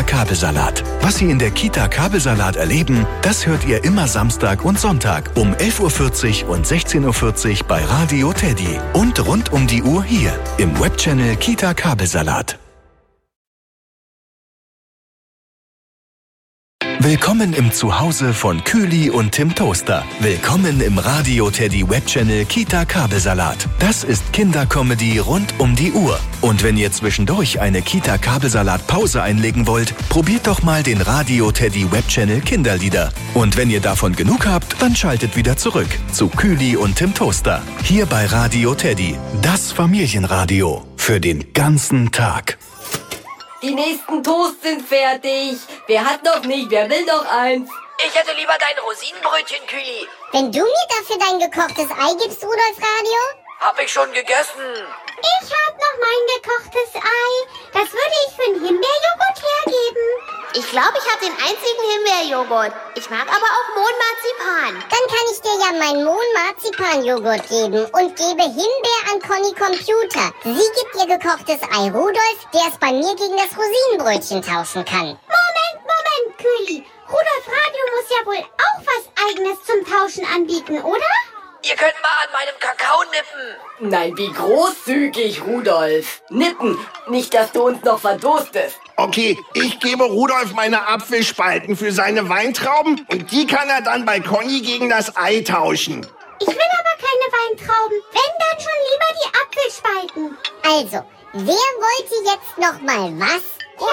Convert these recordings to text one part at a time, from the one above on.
Kita Kabelsalat. Was Sie in der Kita Kabelsalat erleben, das hört ihr immer Samstag und Sonntag um 11.40 Uhr und 16.40 Uhr bei Radio Teddy. Und rund um die Uhr hier im Webchannel Kita Kabelsalat. Willkommen im Zuhause von Kühli und Tim Toaster. Willkommen im Radio Teddy Webchannel Kita Kabelsalat. Das ist Kindercomedy rund um die Uhr. Und wenn ihr zwischendurch eine Kita Kabelsalat Pause einlegen wollt, probiert doch mal den Radio Teddy Webchannel Kinderlieder. Und wenn ihr davon genug habt, dann schaltet wieder zurück zu Kühli und Tim Toaster. Hier bei Radio Teddy. Das Familienradio für den ganzen Tag. Die nächsten Toasts sind fertig. Wer hat noch nicht? Wer will noch eins? Ich hätte lieber dein Rosinenbrötchen, Kühli. Wenn du mir dafür dein gekochtes Ei gibst, Rudolf Radio? Hab ich schon gegessen. Ich hab noch mein gekochtes Ei. Das würde ich für einen Himbeerjoghurt hergeben. Ich glaube, ich habe den einzigen Himbeerjoghurt. Ich mag aber auch Mohnmarzipan. Dann kann ich dir ja meinen Mohnmarzipan-Joghurt geben und gebe Himbeer an Conny Computer. Sie gibt ihr gekochtes Ei Rudolf, der es bei mir gegen das Rosinenbrötchen tauschen kann. Moment, Kühli. Rudolf Radio muss ja wohl auch was Eigenes zum Tauschen anbieten, oder? Ihr könnt mal an meinem Kakao nippen. Nein, wie großzügig, Rudolf. Nippen, nicht, dass du uns noch verdurstest. Okay, ich gebe Rudolf meine Apfelspalten für seine Weintrauben und die kann er dann bei Conny gegen das Ei tauschen. Ich will aber keine Weintrauben. Wenn, dann schon lieber die Apfelspalten. Also, wer wollte jetzt noch mal was?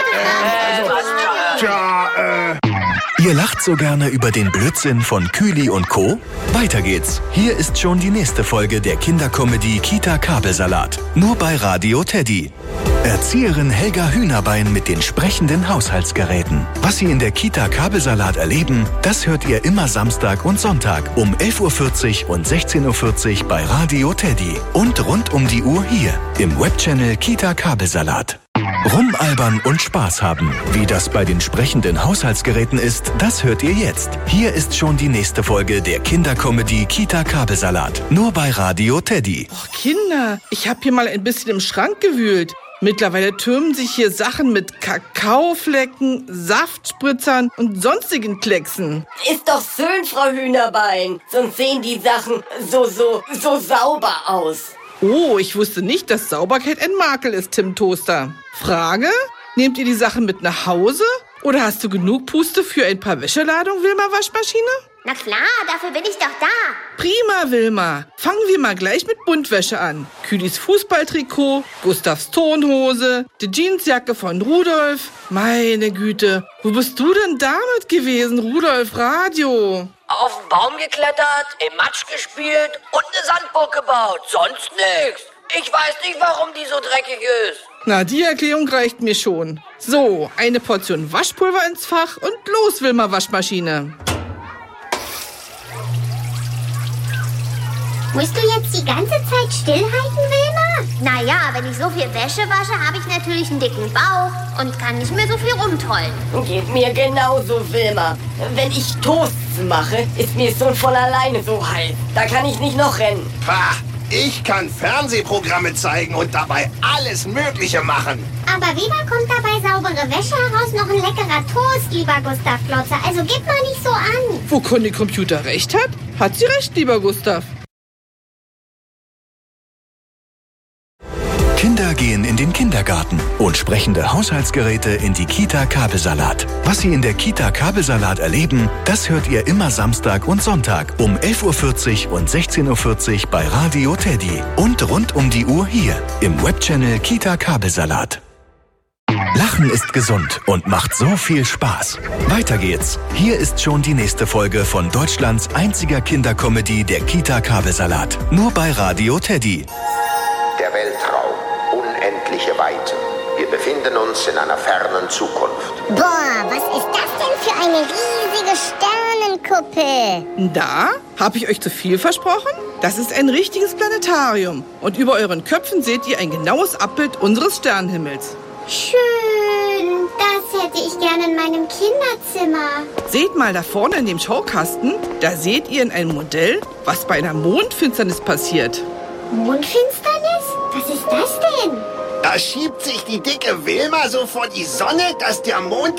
Ihr lacht so gerne über den Blödsinn von Kühli und Co.? Weiter geht's. Hier ist schon die nächste Folge der Kindercomedy Kita Kabelsalat. Nur bei Radio Teddy. Erzieherin Helga Hühnerbein mit den sprechenden Haushaltsgeräten. Was Sie in der Kita Kabelsalat erleben, das hört ihr immer Samstag und Sonntag um 11.40 Uhr und 16.40 Uhr bei Radio Teddy. Und rund um die Uhr hier im Webchannel Kita Kabelsalat. Rumalbern und Spaß haben. Wie das bei den sprechenden Haushaltsgeräten ist, das hört ihr jetzt. Hier ist schon die nächste Folge der Kindercomedy Kita Kabelsalat. Nur bei Radio Teddy. Och, Kinder, ich habe hier mal ein bisschen im Schrank gewühlt. Mittlerweile türmen sich hier Sachen mit Kakaoflecken, Saftspritzern und sonstigen Klecksen. Ist doch schön, Frau Hühnerbein. Sonst sehen die Sachen so sauber aus. Oh, ich wusste nicht, dass Sauberkeit ein Makel ist, Tim Toaster. Frage? Nehmt ihr die Sachen mit nach Hause? Oder hast du genug Puste für ein paar Wäscheladungen, Wilma Waschmaschine? Na klar, dafür bin ich doch da. Prima, Wilma. Fangen wir mal gleich mit Buntwäsche an. Kühlis Fußballtrikot, Gustavs Turnhose, die Jeansjacke von Rudolf. Meine Güte, wo bist du denn damit gewesen, Rudolf Radio? Auf den Baum geklettert, im Matsch gespielt und eine Sandburg gebaut. Sonst nichts. Ich weiß nicht, warum die so dreckig ist. Na, die Erklärung reicht mir schon. So, eine Portion Waschpulver ins Fach und los, Wilma Waschmaschine. Musst du jetzt die ganze Zeit stillhalten, Wilma? Naja, wenn ich so viel Wäsche wasche, habe ich natürlich einen dicken Bauch und kann nicht mehr so viel rumtollen. Geht mir genauso, Wilma. Wenn ich Toasts mache, ist mir schon von alleine so heiß. Da kann ich nicht noch rennen. Pah, ich kann Fernsehprogramme zeigen und dabei alles Mögliche machen. Aber weder kommt dabei saubere Wäsche heraus, noch ein leckerer Toast, lieber Gustav Klotzer. Also gib mal nicht so an. Wo Conny Computer recht hat, hat sie recht, lieber Gustav. Kinder gehen in den Kindergarten und sprechende Haushaltsgeräte in die Kita Kabelsalat. Was Sie in der Kita Kabelsalat erleben, das hört ihr immer Samstag und Sonntag um 11.40 Uhr und 16.40 Uhr bei Radio Teddy. Und rund um die Uhr hier im Webchannel Kita Kabelsalat. Lachen ist gesund und macht so viel Spaß. Weiter geht's. Hier ist schon die nächste Folge von Deutschlands einziger Kindercomedy der Kita Kabelsalat. Nur bei Radio Teddy. Der Weltraum, unendliche Weite. Wir befinden uns in einer fernen Zukunft. Boah, was ist das denn für eine riesige Sternenkuppel? Da? Habe ich euch zu viel versprochen? Das ist ein richtiges Planetarium. Und über euren Köpfen seht ihr ein genaues Abbild unseres Sternenhimmels. Schön, das hätte ich gerne in meinem Kinderzimmer. Seht mal da vorne in dem Schaukasten, da seht ihr in einem Modell, was bei einer Mondfinsternis passiert. Mondfinsternis? Was ist das denn? Da schiebt sich die dicke Wilma so vor die Sonne, dass der Mond